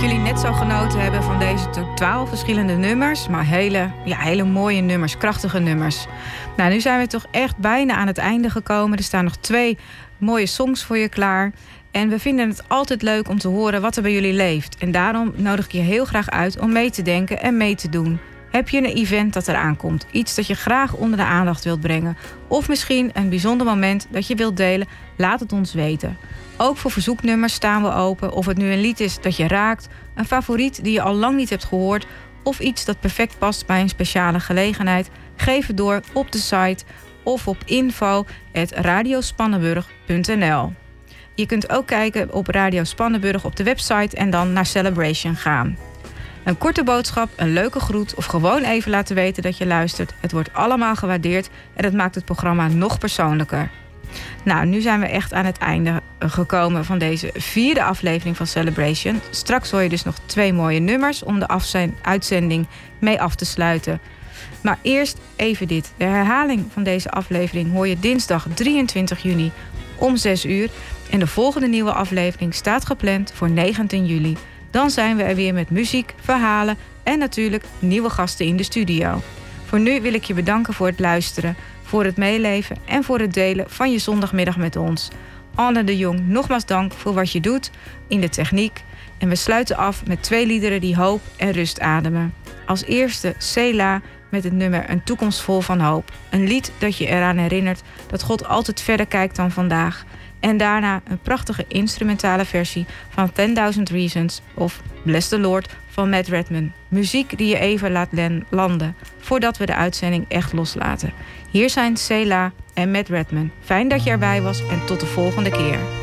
jullie net zo genoten hebben van deze 12 verschillende nummers. Maar hele mooie nummers, krachtige nummers. Nou, nu zijn we toch echt bijna aan het einde gekomen. Er staan nog 2 mooie songs voor je klaar. En we vinden het altijd leuk om te horen wat er bij jullie leeft. En daarom nodig ik je heel graag uit om mee te denken en mee te doen. Heb je een event dat eraan komt? Iets dat je graag onder de aandacht wilt brengen? Of misschien een bijzonder moment dat je wilt delen? Laat het ons weten. Ook voor verzoeknummers staan we open. Of het nu een lied is dat je raakt, een favoriet die je al lang niet hebt gehoord, of iets dat perfect past bij een speciale gelegenheid. Geef het door op de site of op info@radiospannenburg.nl. Je kunt ook kijken op Radio Spannenburg op de website en dan naar Celebration gaan. Een korte boodschap, een leuke groet of gewoon even laten weten dat je luistert. Het wordt allemaal gewaardeerd en het maakt het programma nog persoonlijker. Nou, nu zijn we echt aan het einde gekomen van deze 4e aflevering van Celebration. Straks hoor je dus nog 2 mooie nummers om de uitzending mee af te sluiten. Maar eerst even dit. De herhaling van deze aflevering hoor je dinsdag 23 juni om 6 uur. En de volgende nieuwe aflevering staat gepland voor 19 juli. Dan zijn we er weer met muziek, verhalen en natuurlijk nieuwe gasten in de studio. Voor nu wil ik je bedanken voor het luisteren, voor het meeleven en voor het delen van je zondagmiddag met ons. Anne de Jong, nogmaals dank voor wat je doet in de techniek. En we sluiten af met 2 liederen die hoop en rust ademen. Als eerste Sela met het nummer Een toekomst vol van hoop. Een lied dat je eraan herinnert dat God altijd verder kijkt dan vandaag. En daarna een prachtige instrumentale versie van 10.000 Reasons of Bless the Lord van Matt Redman. Muziek die je even laat landen voordat we de uitzending echt loslaten. Hier zijn Sela en Matt Redman. Fijn dat je erbij was en tot de volgende keer.